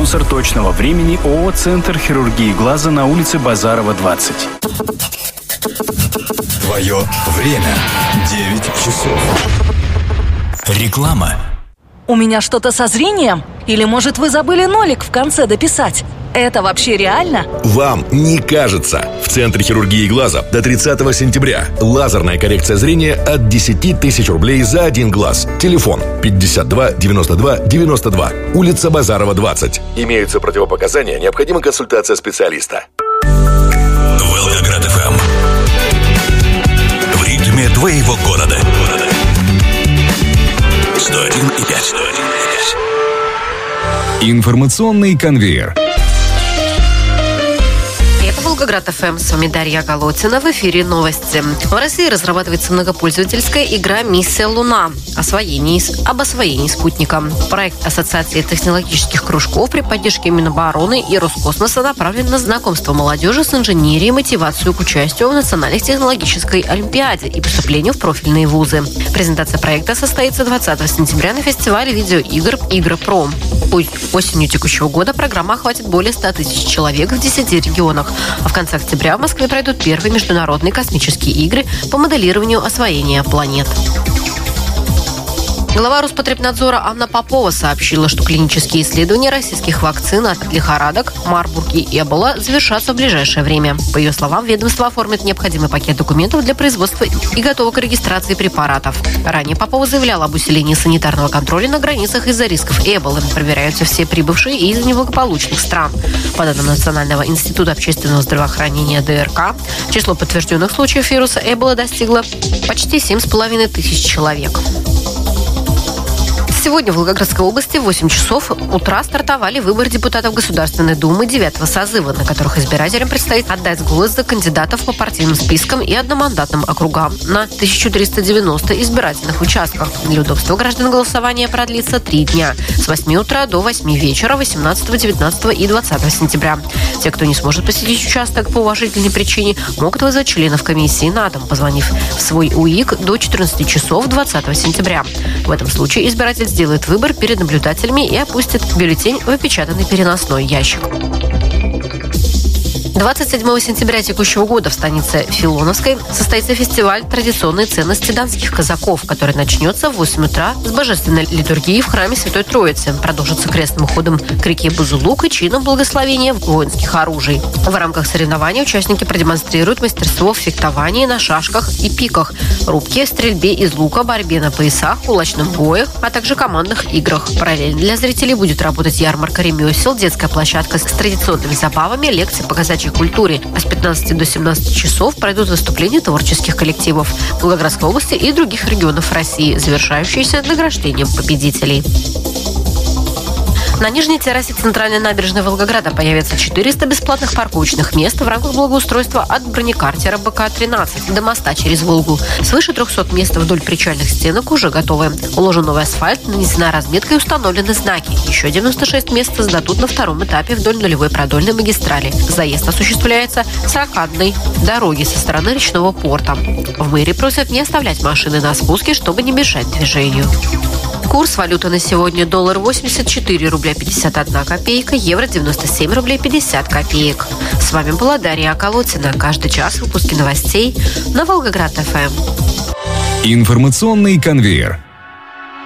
спонсор точного времени ООО «Центр хирургии глаза» на улице Базарова, 20. Твое время. 9 часов. Реклама. У меня что-то со зрением? Или, может, вы забыли нолик в конце дописать? Это вообще реально? Вам не кажется. В Центре хирургии глаза до 30 сентября. Лазерная коррекция зрения от 10 тысяч рублей за один глаз. Телефон 52 92 92. Улица Базарова, 20. Имеются противопоказания, необходима консультация специалиста. Волгоград ФМ. В ритме твоего города. 101,5. Информационный конвейер. Волгоград ФМ, с вами Дарья Голотина. В эфире новости. В России разрабатывается многопользовательская игра «Миссия Луна» об освоении спутника. Проект Ассоциации технологических кружков при поддержке Минобороны и Роскосмоса направлен на знакомство молодежи с инженерией, мотивацию к участию в Национальной технологической олимпиаде и поступлению в профильные вузы. Презентация проекта состоится 20 сентября на фестивале видеоигр «Игропром». Осенью текущего года программа охватит более 100 тысяч человек в 10 регионах. А в конце октября в Москве пройдут первые международные космические игры по моделированию освоения планет. Глава Роспотребнадзора Анна Попова сообщила, что клинические исследования российских вакцин от лихорадок, Марбурги и Эбола завершатся в ближайшее время. По ее словам, ведомство оформит необходимый пакет документов для производства и готово к регистрации препаратов. Ранее Попова заявляла об усилении санитарного контроля на границах из-за рисков Эболы. Проверяются все прибывшие из неблагополучных стран. По данным Национального института общественного здравоохранения ДРК, число подтвержденных случаев вируса Эбола достигло почти 7,5 тысяч человек. Сегодня в Волгоградской области в 8 часов утра стартовали выборы депутатов Государственной Думы 9-го созыва, на которых избирателям предстоит отдать голос за кандидатов по партийным спискам и одномандатным округам на 1390 избирательных участках. Для удобства граждан голосование продлится 3 дня с 8 утра до 8 вечера 18, 19 и 20 сентября. Те, кто не сможет посетить участок по уважительной причине, могут вызвать членов комиссии на дом, позвонив в свой УИК до 14 часов 20 сентября. В этом случае избиратель сделает выбор перед наблюдателями и опустит бюллетень в опечатанный переносной ящик. 27 сентября текущего года в станице Филоновской состоится фестиваль «Традиционные ценности донских казаков», который начнется в 8 утра с божественной литургии в храме Святой Троицы. Продолжится крестным ходом к реке Бузулук и чином благословения воинских оружий. В рамках соревнований участники продемонстрируют мастерство в фехтовании на шашках и пиках, рубке, стрельбе из лука, борьбе на поясах, кулачном боях, а также командных играх. Параллельно для зрителей будет работать ярмарка ремесел, детская площадка с традиционными забавами, лекции по казачьей культуре. А с 15 до 17 часов пройдут выступления творческих коллективов Волгоградской области и других регионов России, завершающиеся награждением победителей. На нижней террасе центральной набережной Волгограда появится 400 бесплатных парковочных мест в рамках благоустройства от бронекартера БК-13 до моста через Волгу. Свыше 300 мест вдоль причальных стенок уже готовы. Уложен новый асфальт, нанесена разметка и установлены знаки. Еще 96 мест создадут на втором этапе вдоль нулевой продольной магистрали. Заезд осуществляется с ракадной дороги со стороны речного порта. В мэрии просят не оставлять машины на спуске, чтобы не мешать движению. Курс валюты на сегодня: доллар 84 рубля 51 копейка, евро 97 рублей 50 копеек. С вами была Дарья Колотина. Каждый час выпуски новостей на Волгоград ФМ. Информационный конвейер.